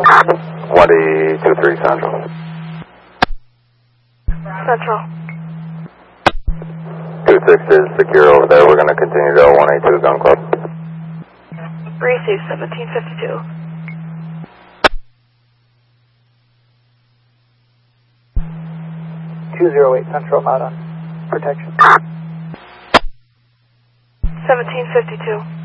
1D23 Central. Central. 26 is secure over there. We're going to continue to 182 Gun Club. Receive 1752. 208 Central out on protection. 1752.